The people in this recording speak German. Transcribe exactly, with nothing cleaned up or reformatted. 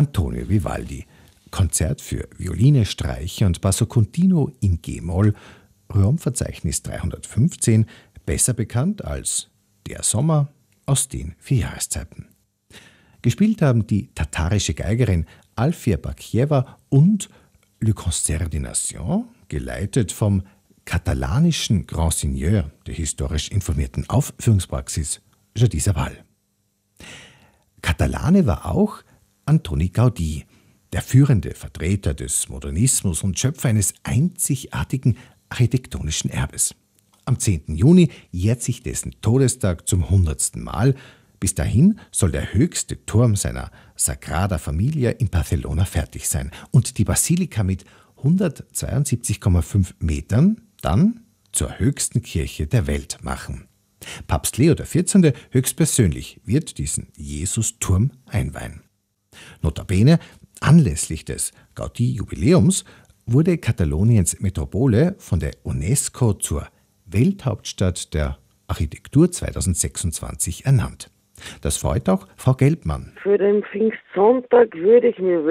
Antonio Vivaldi. Konzert für Violine, Streicher und Basso Continuo in G-Moll, Raumverzeichnis dreihundertfünfzehn, besser bekannt als Der Sommer aus den vier Jahreszeiten. Gespielt haben die tatarische Geigerin Alfia Bakieva und Le Concert des Nations, geleitet vom katalanischen Grand Seigneur der historisch informierten Aufführungspraxis Jordi Savall. Katalane war auch Antoni Gaudí, der führende Vertreter des Modernismus und Schöpfer eines einzigartigen architektonischen Erbes. Am zehnten Juni jährt sich dessen Todestag zum hundertsten Mal. Bis dahin soll der höchste Turm seiner Sagrada Familia in Barcelona fertig sein und die Basilika mit hundertzweiundsiebzig Komma fünf Metern dann zur höchsten Kirche der Welt machen. Papst Leo der vierzehnte höchstpersönlich wird diesen Jesus-Turm einweihen. Notabene, anlässlich des Gaudí-Jubiläums wurde Kataloniens Metropole von der UNESCO zur Welthauptstadt der Architektur zweitausendsechsundzwanzig ernannt. Das freut auch Frau Gelbmann. Für den Pfingstsonntag würde ich mir